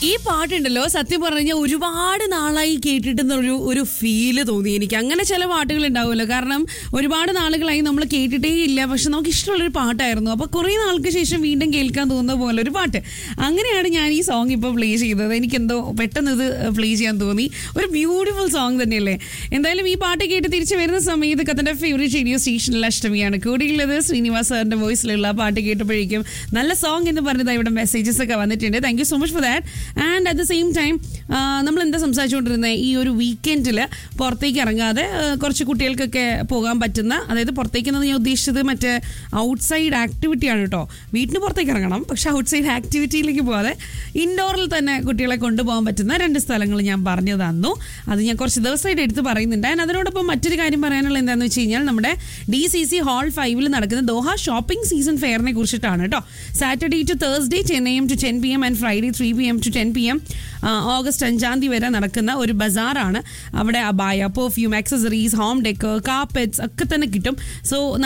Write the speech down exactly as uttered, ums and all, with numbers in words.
ഈ പാട്ടുണ്ടല്ലോ സത്യം പറഞ്ഞാൽ ഒരുപാട് നാളായി കേട്ടിട്ടെന്നൊരു ഒരു ഫീല് തോന്നി എനിക്ക്. അങ്ങനെ ചില പാട്ടുകൾ ഉണ്ടാവുമല്ലോ, കാരണം ഒരുപാട് നാളുകളായി നമ്മൾ കേട്ടിട്ടേ ഇല്ല, പക്ഷെ നമുക്ക് ഇഷ്ടമുള്ളൊരു പാട്ടായിരുന്നു. അപ്പോൾ കുറേ നാൾക്ക് ശേഷം വീണ്ടും കേൾക്കാൻ തോന്നുന്ന പോലെ ഒരു പാട്ട്. അങ്ങനെയാണ് ഞാൻ ഈ സോങ് ഇപ്പോൾ പ്ലേ ചെയ്തത്. എനിക്കെന്തോ പെട്ടെന്ന് ഇത് പ്ലേ ചെയ്യാൻ തോന്നി. ഒരു ബ്യൂട്ടിഫുൾ സോങ് തന്നെയല്ലേ. എന്തായാലും ഈ പാട്ട് കേട്ട് തിരിച്ചു വരുന്ന സമയത്ത് കത്തൻ്റെ ഫേവറേറ്റ് റേഡിയോ സ്റ്റേഷനിൽ അഷ്ടമിയാണ് കൂടിയുള്ളത്. ശ്രീനിവാസ് സാറിൻ്റെ വോയിസിലുള്ള പാട്ട് കേട്ടപ്പോഴേക്കും നല്ല സോങ് എന്ന് പറഞ്ഞത് ഇവിടെ മെസ്സേജസ് ഒക്കെ വന്നിട്ടുണ്ട്. Thank you so much for that. And at the same time നമ്മൾ എന്താ സംസാരിച്ചുകൊണ്ടിരുന്നത്, ഈ ഒരു വീക്കെൻഡിൽ പുറത്തേക്ക് ഇറങ്ങാതെ കുറച്ച് കുട്ടികൾക്കൊക്കെ പോകാൻ പറ്റുന്ന, അതായത് പുറത്തേക്ക് എന്ന് ഞാൻ ഉദ്ദേശിച്ചത് മറ്റേ ഔട്ട് സൈഡ് ആക്ടിവിറ്റിയാണ് കേട്ടോ. വീട്ടിന് പുറത്തേക്ക് ഇറങ്ങണം, പക്ഷെ ഔട്ട് സൈഡ് ആക്ടിവിറ്റിയിലേക്ക് പോകാതെ ഇൻഡോറിൽ തന്നെ കുട്ടികളെ കൊണ്ടുപോകാൻ പറ്റുന്ന രണ്ട് സ്ഥലങ്ങൾ ഞാൻ പറഞ്ഞു തന്നു. അത് ഞാൻ കുറച്ച് ദിവസമായിട്ട് എടുത്ത് പറയുന്നുണ്ട്. ആൻഡ് അതിനോടൊപ്പം മറ്റൊരു കാര്യം പറയാനുള്ള എന്താണെന്ന് വെച്ച് കഴിഞ്ഞാൽ, നമ്മുടെ ഡി സി സി ഹാൾ ഫൈവിൽ നടക്കുന്ന ദോഹ ഷോപ്പിംഗ് സീസൺ ഫെയറിനെ കുറിച്ചിട്ടാണ് കേട്ടോ. Saturday to Thursday ten A M to ten P M and Friday three P M to ten P M August അഞ്ചാം തീയതി വരെ നടക്കുന്ന ഒരു ബസാറാണ്. അവിടെ അബായ, perfume, accessories, home decker, carpets ഒക്കെ തന്നെ കിട്ടും. സോ